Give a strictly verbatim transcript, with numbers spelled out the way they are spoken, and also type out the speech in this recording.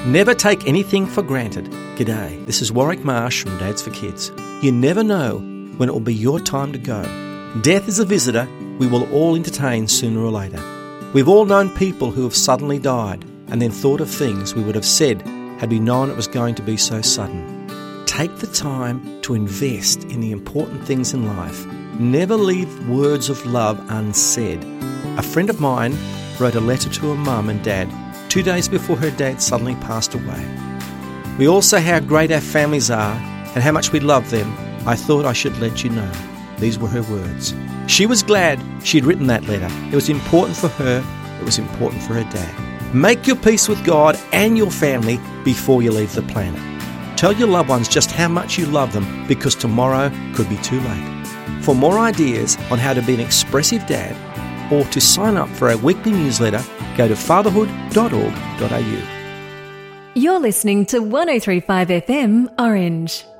Never take anything for granted. G'day, this is Warwick Marsh from Dads for Kids. You never know when it will be your time to go. Death is a visitor we will all entertain sooner or later. We've all known people who have suddenly died and then thought of things we would have said had we known it was going to be so sudden. Take the time to invest in the important things in life. Never leave words of love unsaid. A friend of mine wrote a letter to her mum and dad two days before her dad suddenly passed away. We all say how great our families are and how much we love them. I thought I should let you know. These were her words. She was glad she'd written that letter. It was important for her. It was important for her dad. Make your peace with God and your family before you leave the planet. Tell your loved ones just how much you love them, because tomorrow could be too late. For more ideas on how to be an expressive dad or to sign up for our weekly newsletter, go to fatherhood dot org dot a u. You're listening to one oh three point five F M Orange.